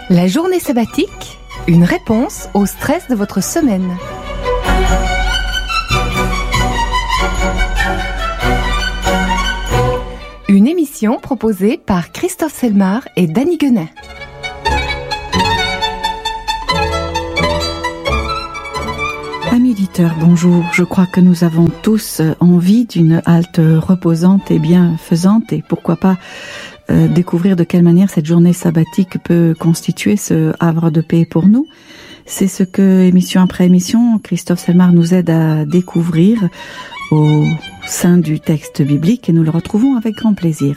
La journée sabbatique, une réponse au stress de votre semaine. Une émission proposée par Christophe Selmar et Dany Guenin. Amis auditeurs, bonjour. Je crois que nous avons tous envie d'une halte reposante et bienfaisante et pourquoi pas découvrir de quelle manière cette journée sabbatique peut constituer ce havre de paix pour nous. C'est ce que, émission après émission, Christophe Selmar nous aide à découvrir au sein du texte biblique et nous le retrouvons avec grand plaisir.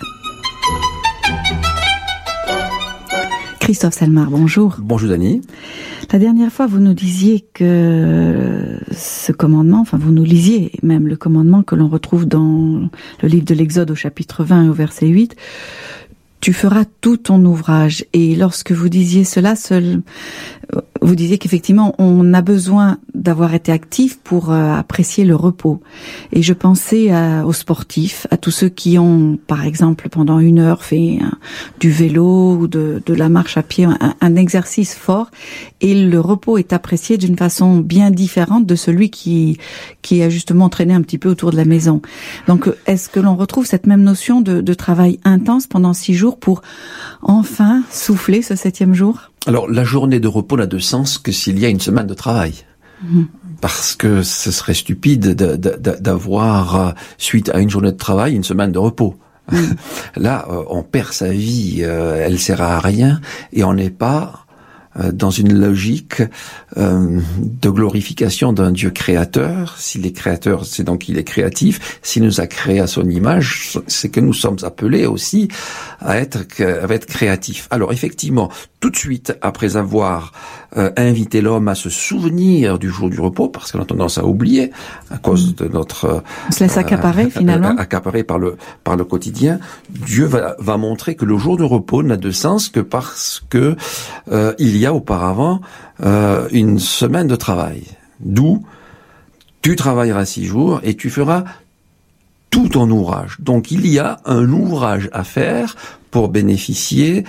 Christophe Selmar, bonjour. Bonjour Dany. La dernière fois, vous nous disiez que ce commandement, vous nous lisiez même le commandement que l'on retrouve dans le livre de l'Exode au chapitre 20 et au verset 8. Tu feras tout ton ouvrage. Et lorsque vous disiez cela, vous disiez qu'effectivement, on a besoin d'avoir été actif pour apprécier le repos. Et je pensais aux sportifs, à tous ceux qui ont, par exemple, pendant 1 heure fait du vélo ou de la marche à pied, un exercice fort. Et le repos est apprécié d'une façon bien différente de celui qui a justement traîné un petit peu autour de la maison. Donc, est-ce que l'on retrouve cette même notion de travail intense pendant 6 jours pour enfin souffler ce 7e jour? Alors, la journée de repos n'a de sens que s'il y a une semaine de travail. Parce que ce serait stupide d'avoir, suite à une journée de travail, une semaine de repos. Là, on perd sa vie, elle sert à rien, et on n'est pas dans une logique de glorification d'un Dieu créateur. S'il est créateur, c'est donc qu'il est créatif. S'il nous a créés à son image, c'est que nous sommes appelés aussi à être créatifs. Alors effectivement, tout de suite, après avoir invité l'homme à se souvenir du jour du repos, parce qu'on a tendance à oublier, à cause de notre... On se laisse accaparer, finalement. Accaparer par le quotidien. Dieu va montrer que le jour de repos n'a de sens que parce que il y a auparavant une semaine de travail. D'où tu travailleras 6 jours et tu feras tout ton ouvrage. Donc il y a un ouvrage à faire pour bénéficier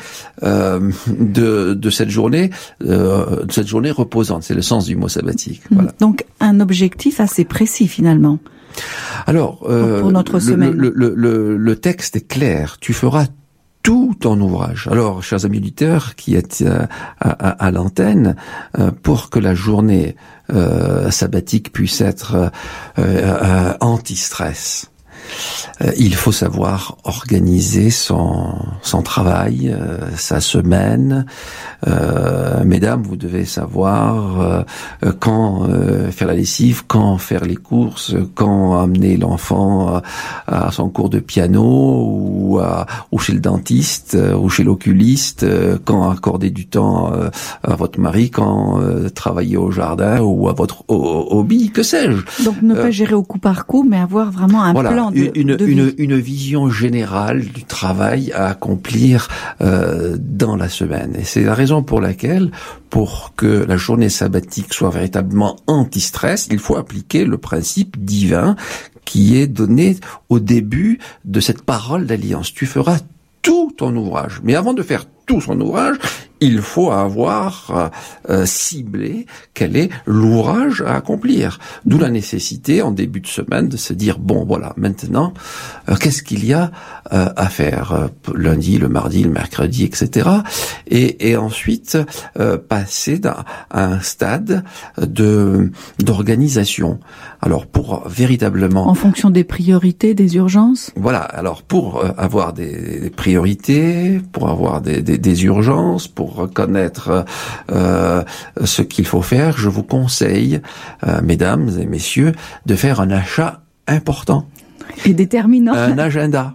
de cette journée reposante. C'est le sens du mot sabbatique. Voilà. Donc un objectif assez précis finalement. Alors pour notre semaine. Le texte est clair. Tu feras tout ton ouvrage. Alors, chers amis auditeurs qui êtes à l'antenne, pour que la journée sabbatique puisse être anti-stress, il faut savoir organiser son travail, sa semaine. Mesdames, vous devez savoir quand faire la lessive, quand faire les courses, quand amener l'enfant à son cours de piano ou chez le dentiste ou chez l'oculiste, quand accorder du temps à votre mari, quand travailler au jardin ou à votre hobby, que sais-je. Donc ne pas gérer au coup par coup, mais avoir vraiment un plan de vie. Une vision générale du travail à accomplir dans la semaine. Et c'est la raison pour laquelle, pour que la journée sabbatique soit véritablement anti-stress, il faut appliquer le principe divin qui est donné au début de cette parole d'alliance. Tu feras tout ton ouvrage. Mais avant de faire tout son ouvrage, il faut avoir ciblé quel est l'ouvrage à accomplir. D'où la nécessité, en début de semaine, de se dire, bon, voilà, maintenant, qu'est-ce qu'il y a à faire lundi, le mardi, le mercredi, etc. Et ensuite, passer à un stade d'organisation. Alors, pour véritablement... En fonction des priorités, des urgences? Voilà, alors pour avoir des priorités, pour avoir des urgences, pour reconnaître ce qu'il faut faire, je vous conseille, mesdames et messieurs, de faire un achat important. Et déterminant. Un agenda.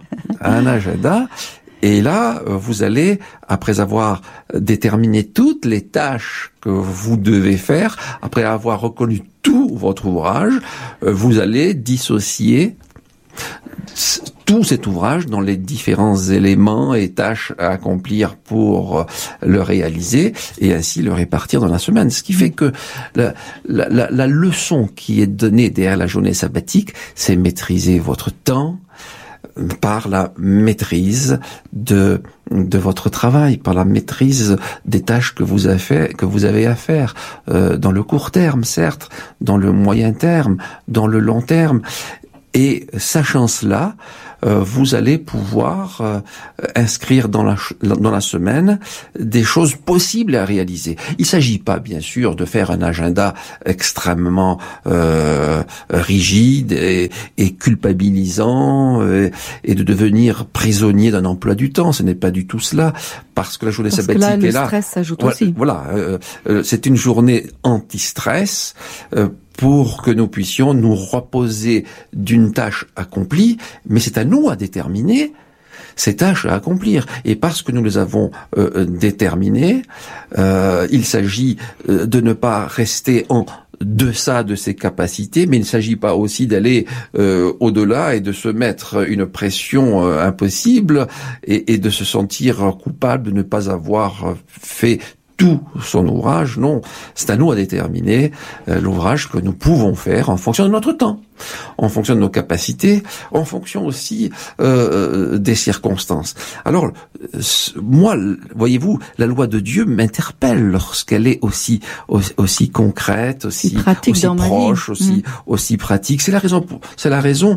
Et là, vous allez, après avoir déterminé toutes les tâches que vous devez faire, après avoir reconnu tout votre ouvrage, vous allez dissocier tout cet ouvrage dans les différents éléments et tâches à accomplir pour le réaliser et ainsi le répartir dans la semaine. Ce qui fait que la leçon qui est donnée derrière la journée sabbatique, c'est maîtriser votre temps, par la maîtrise de votre travail, par la maîtrise des tâches que vous avez à faire, dans le court terme, certes, dans le moyen terme, dans le long terme. Et sachant cela, vous allez pouvoir inscrire dans la semaine des choses possibles à réaliser. Il ne s'agit pas, bien sûr, de faire un agenda extrêmement rigide et culpabilisant et de devenir prisonnier d'un emploi du temps. Ce n'est pas du tout cela, parce que la journée sabbatique est là. Le stress s'ajoute aussi. Voilà, c'est une journée anti-stress. Pour que nous puissions nous reposer d'une tâche accomplie, mais c'est à nous à déterminer ces tâches à accomplir. Et parce que nous les avons déterminées, il s'agit de ne pas rester en deçà de ses capacités, mais il ne s'agit pas aussi d'aller au-delà et de se mettre une pression impossible et de se sentir coupable de ne pas avoir fait tout son ouvrage. Non, c'est à nous à déterminer l'ouvrage que nous pouvons faire en fonction de notre temps, en fonction de nos capacités, en fonction aussi des circonstances. Alors, moi, voyez-vous, la loi de Dieu m'interpelle lorsqu'elle est aussi concrète, aussi proche, aussi pratique. C'est la raison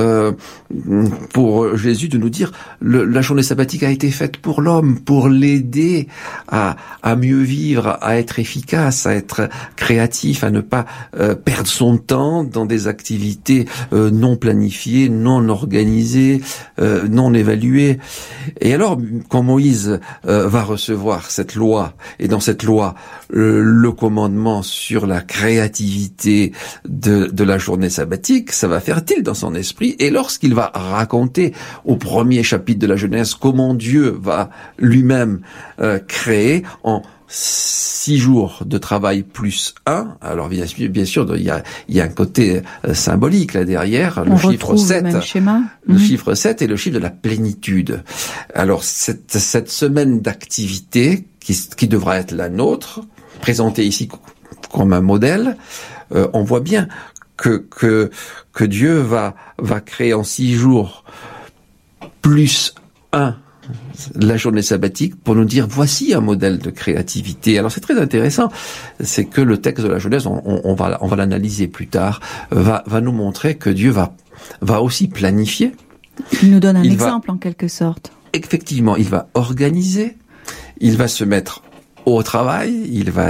pour Jésus de nous dire la journée sabbatique a été faite pour l'homme, pour l'aider à mieux vivre, à être efficace, à être créatif, à ne pas perdre son temps dans des activités non planifiées, non organisées, non évaluées. Et alors, quand Moïse va recevoir cette loi, et dans cette loi, le commandement sur la créativité de la journée sabbatique, ça va faire tilt dans son esprit. Et lorsqu'il va raconter au premier chapitre de la Genèse comment Dieu va lui-même créer en 6 jours de travail plus 1. Alors bien sûr, il y a un côté symbolique là derrière. Le chiffre 7. Le même schéma. Le chiffre 7 est le chiffre de la plénitude. Alors cette semaine d'activité qui devra être la nôtre, présentée ici comme un modèle, on voit bien que Dieu va créer en 6 jours plus 1 la journée sabbatique pour nous dire voici un modèle de créativité. Alors c'est très intéressant, c'est que le texte de la Genèse, on va l'analyser plus tard, va nous montrer que Dieu va aussi planifier. Il nous donne un exemple en quelque sorte. Effectivement, il va organiser, il va se mettre au travail, il va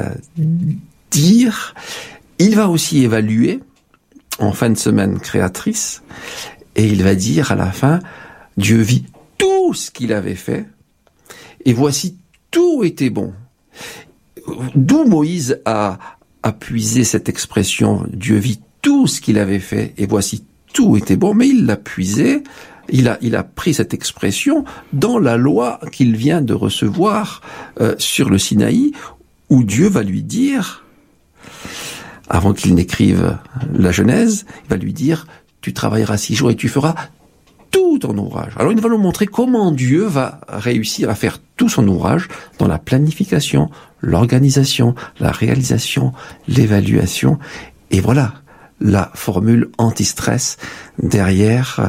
dire, il va aussi évaluer en fin de semaine créatrice, et il va dire à la fin, Dieu vit tout ce qu'il avait fait, et voici tout était bon. D'où Moïse a puisé cette expression, Dieu vit tout ce qu'il avait fait, et voici tout était bon, mais il l'a puisé, il a pris cette expression dans la loi qu'il vient de recevoir sur le Sinaï, où Dieu va lui dire, avant qu'il n'écrive la Genèse, il va lui dire, tu travailleras 6 jours et tu feras tout ton ouvrage. Alors il va nous montrer comment Dieu va réussir à faire tout son ouvrage dans la planification, l'organisation, la réalisation, l'évaluation. Et voilà la formule anti-stress derrière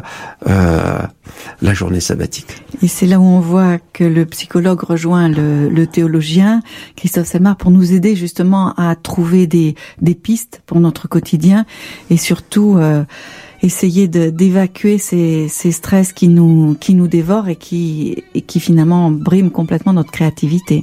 la journée sabbatique. Et c'est là où on voit que le psychologue rejoint le théologien, Christophe Selmar, pour nous aider justement à trouver des pistes pour notre quotidien et surtout essayer d'évacuer ces stress qui nous dévorent et qui finalement briment complètement notre créativité.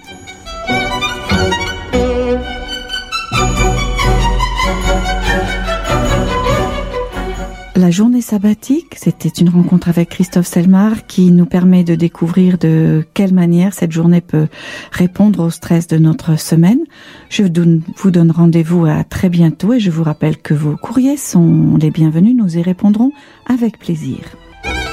La journée sabbatique, c'était une rencontre avec Christophe Selmar qui nous permet de découvrir de quelle manière cette journée peut répondre au stress de notre semaine. Je vous donne rendez-vous à très bientôt et je vous rappelle que vos courriers sont les bienvenus. Nous y répondrons avec plaisir.